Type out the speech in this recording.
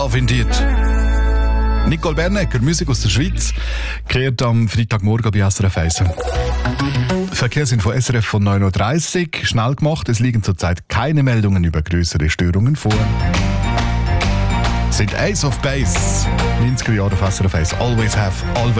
Love Indeed. Nicole Bernecker, Musik aus der Schweiz, kreiert am Freitagmorgen bei SRF 1. Verkehrsinfo SRF von 9.30 Uhr. Schnell gemacht, es liegen zurzeit keine Meldungen über größere Störungen vor. Sind Ace of Base, 90er Jahre auf SRF 1. Always have, always